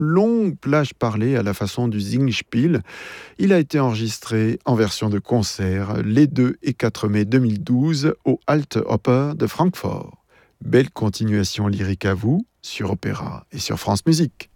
longue plage parlée à la façon du Singspiel. Il a été enregistré en version de concert les 2 et 4 mai 2012 au Alte Oper de Francfort. Belle continuation lyrique à vous sur Opéra et sur France Musique.